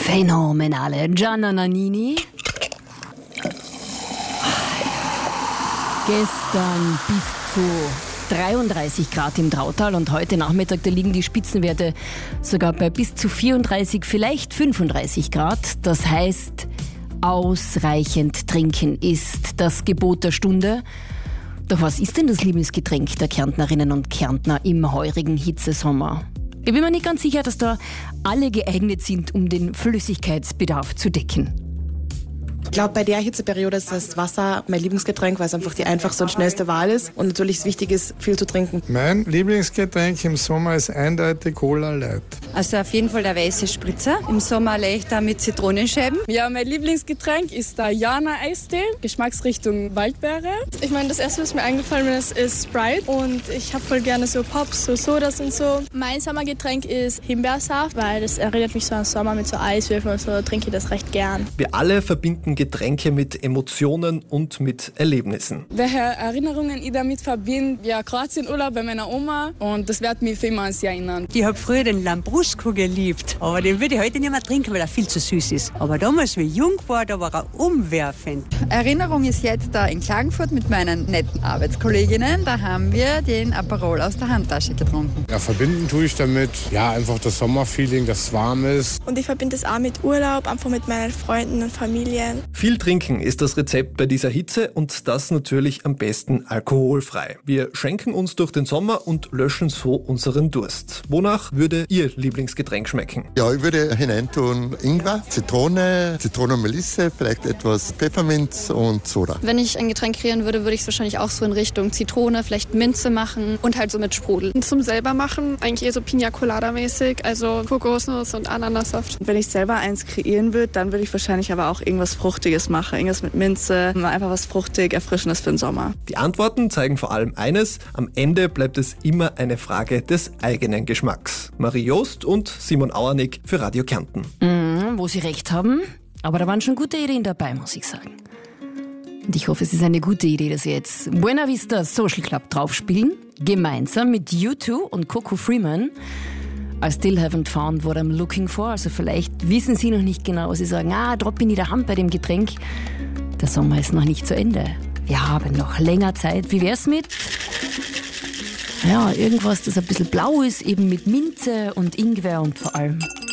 phänomenale Gianna Nannini. Gestern bis zu 33 Grad im Drautal und heute Nachmittag, da liegen die Spitzenwerte sogar bei bis zu 34, vielleicht 35 Grad. Das heißt, ausreichend trinken ist das Gebot der Stunde. Doch was ist denn das Lieblingsgetränk der Kärntnerinnen und Kärntner im heurigen Hitzesommer? Ich bin mir nicht ganz sicher, dass da alle geeignet sind, um den Flüssigkeitsbedarf zu decken. Ich glaube, bei der Hitzeperiode ist das Wasser mein Lieblingsgetränk, weil es einfach die einfachste und schnellste Wahl ist und natürlich wichtig ist, viel zu trinken. Mein Lieblingsgetränk im Sommer ist eindeutig Cola Light. Also auf jeden Fall der weiße Spritzer. Im Sommer leichter mit Zitronenscheiben. Ja, mein Lieblingsgetränk ist der Jana-Eistee, Geschmacksrichtung Waldbeere. Ich meine, das erste, was mir eingefallen ist Sprite und ich habe voll gerne so Pops, so Sodas und so. Mein Sommergetränk ist Himbeersaft, weil das erinnert mich so an Sommer mit so Eiswürfeln und so, trinke ich das recht gern. Wir alle verbinden Getränke mit Emotionen und mit Erlebnissen. Welche Erinnerungen ich damit verbinde? Ja, Kroatienurlaub bei meiner Oma und das wird mich für immer an sie erinnern. Ich habe früher den Lambrusco geliebt, aber den würde ich heute nicht mehr trinken, weil er viel zu süß ist. Aber damals, wie ich jung war, da war er umwerfend. Erinnerung ist jetzt da in Klagenfurt mit meinen netten Arbeitskolleginnen. Da haben wir den Aperol aus der Handtasche getrunken. Ja, verbinden tue ich damit, ja, einfach das Sommerfeeling, das es warm ist. Und ich verbinde es auch mit Urlaub, einfach mit meinen Freunden und Familien. Viel trinken ist das Rezept bei dieser Hitze und das natürlich am besten alkoholfrei. Wir schenken uns durch den Sommer und löschen so unseren Durst. Wonach würde Ihr Lieblingsgetränk schmecken? Ja, ich würde hineintun Ingwer, Zitrone und Melisse, vielleicht etwas Pfefferminz und Soda. Wenn ich ein Getränk kreieren würde, würde ich es wahrscheinlich auch so in Richtung Zitrone, vielleicht Minze machen und halt so mit Sprudel. Und zum selber machen eigentlich eher so Pina Colada mäßig, also Kokosnuss und Ananassaft. Wenn ich selber eins kreieren würde, dann würde ich wahrscheinlich aber auch irgendwas Fruchtiges machen. Irgendwas mit Minze, einfach was fruchtig, Erfrischendes für den Sommer. Die Antworten zeigen vor allem eines: Am Ende bleibt es immer eine Frage des eigenen Geschmacks. Marie Joost und Simon Auernick für Radio Kärnten. Wo Sie recht haben, aber da waren schon gute Ideen dabei, muss ich sagen. Und ich hoffe, es ist eine gute Idee, dass Sie jetzt Buena Vista Social Club draufspielen, gemeinsam mit U2 und Coco Freeman. I still haven't found what I'm looking for. Also vielleicht wissen Sie noch nicht genau, was Sie sagen. Drop in die Hand bei dem Getränk. Der Sommer ist noch nicht zu Ende. Wir haben noch länger Zeit. Wie wär's mit? Ja, irgendwas, das ein bisschen blau ist, eben mit Minze und Ingwer und vor allem